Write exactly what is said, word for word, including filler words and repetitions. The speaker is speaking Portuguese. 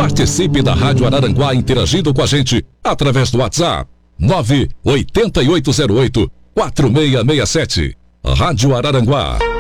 Participe da Rádio Araranguá interagindo com a gente através do WhatsApp nove oito oito zero oito quatro seis seis sete. Rádio Araranguá.